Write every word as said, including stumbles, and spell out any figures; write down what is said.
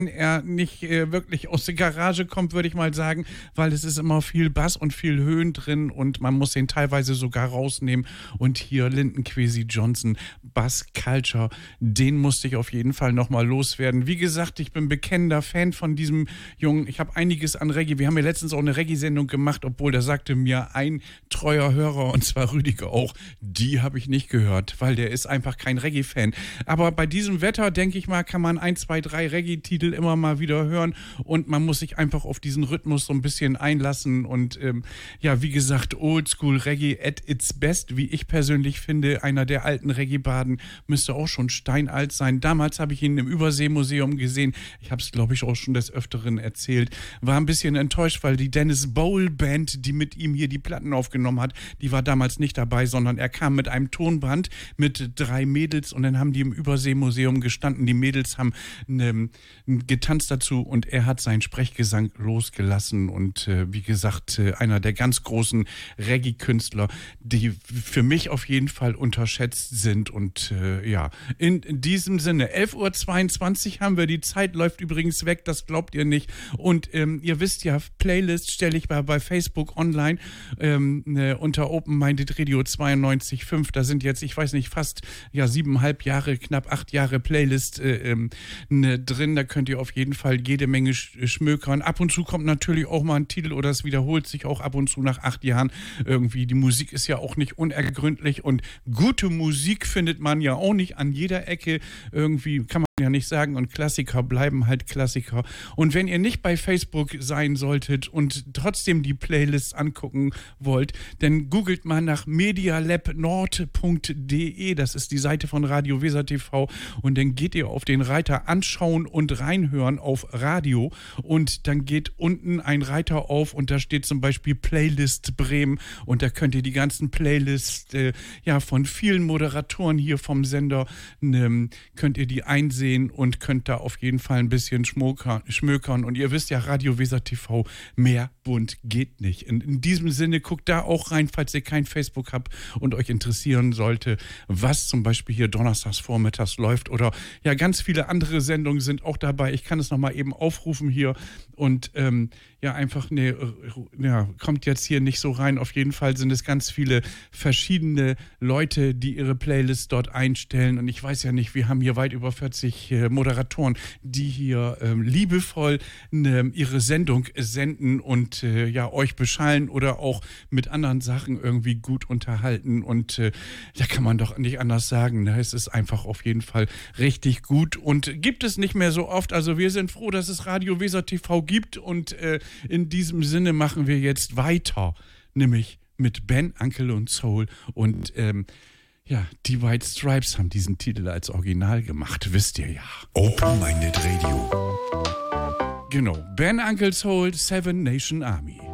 er nicht äh, wirklich aus der Garage kommt, würde ich mal sagen, weil es ist immer viel Bass und viel Höhen drin und man muss den teilweise sogar rausnehmen. Und hier Linton Kwesi Johnson, Bass Culture, den musste ich auf jeden Fall nochmal loswerden. Wie gesagt, ich bin bekennender Fan von diesem Jungen. Ich habe einiges an Reggae. Wir haben ja letztens auch eine Reggae-Sendung gemacht, obwohl da sagte mir ein treuer Hörer, und zwar Rüdiger auch, die habe ich nicht gehört, weil der ist einfach kein Reggae-Fan. Aber bei diesem Wetter, denke ich mal, kann man ein, zwei, drei Reggae-Titel immer mal wieder hören und man muss sich einfach auf diesen Rhythmus so ein bisschen einlassen und ähm, ja, wie gesagt, Oldschool Reggae at its best, wie ich persönlich finde. Einer der alten Reggae-Baden müsste auch schon steinalt sein. Damals habe ich ihn im Überseemuseum gesehen. Ich habe es, glaube ich, auch schon des Öfteren erzählt. War ein bisschen enttäuscht, weil die Dennis Bowl Band, die mit ihm hier die Platten aufgenommen hat, die war damals nicht dabei, sondern er kam mit einem Tonband mit drei Mädels und dann haben die im Überseemuseum gestanden. Die Mädels haben eine, getanzt dazu und er hat seinen Sprechgesang losgelassen und äh, wie gesagt, äh, einer der ganz großen Reggae-Künstler, die für mich auf jeden Fall unterschätzt sind und äh, ja, in, in diesem Sinne, elf Uhr zweiundzwanzig haben wir, die Zeit läuft übrigens weg, das glaubt ihr nicht und ähm, ihr wisst ja, Playlist stelle ich bei, bei Facebook online ähm, ne, unter Open Minded Radio zweiundneunzig Komma fünf, da sind jetzt, ich weiß nicht, fast ja siebeneinhalb Jahre, knapp acht Jahre Playlist äh, ähm, ne, drin, da könnt ihr auf jeden Fall jede Menge sch- schmökern. Ab und zu kommt natürlich auch mal ein Titel oder es wiederholt sich auch ab und zu nach acht Jahren irgendwie. Die Musik ist ja auch nicht unergründlich und gute Musik findet man ja auch nicht an jeder Ecke. Irgendwie kann man ja nicht sagen und Klassiker bleiben halt Klassiker. Und wenn ihr nicht bei Facebook sein solltet und trotzdem die Playlists angucken wollt, dann googelt mal nach medialabnord punkt de, das ist die Seite von Radio Weser T V und dann geht ihr auf den Reiter anschauen und reinhören auf Radio und dann geht unten ein Reiter auf und da steht zum Beispiel Playlist Bremen und da könnt ihr die ganzen Playlists äh, ja, von vielen Moderatoren hier vom Sender ne, könnt ihr die einsehen und könnt da auf jeden Fall ein bisschen schmökern, schmökern. Und ihr wisst ja, Radio Weser T V, mehr bunt geht nicht. In, in diesem Sinne, guckt da auch rein, falls ihr kein Facebook habt und euch interessieren sollte, was zum Beispiel hier donnerstags vormittags läuft oder ja, ganz viele andere Sendungen sind auch dabei. Ich kann es nochmal eben aufrufen hier und ähm, ja, einfach, ne, ja, kommt jetzt hier nicht so rein. Auf jeden Fall sind es ganz viele verschiedene Leute, die ihre Playlist dort einstellen und ich weiß ja nicht, wir haben hier weit über vierzig äh, Moderatoren, die hier ähm, liebevoll ne, ihre Sendung senden und äh, ja, euch beschallen oder auch mit anderen Sachen irgendwie gut unterhalten und äh, da kann man doch nicht anders sagen, ne? Es ist einfach auf jeden Fall richtig gut und gibt es nicht mehr so oft, also wir sind froh, dass es Radio Weser T V gibt und äh, in diesem Sinne machen wir jetzt weiter, nämlich mit Ben, Uncle und Soul und ähm, ja, die White Stripes haben diesen Titel als Original gemacht, wisst ihr ja. Open Minded Radio. Genau, Ben, Uncle Soul, Seven Nation Army.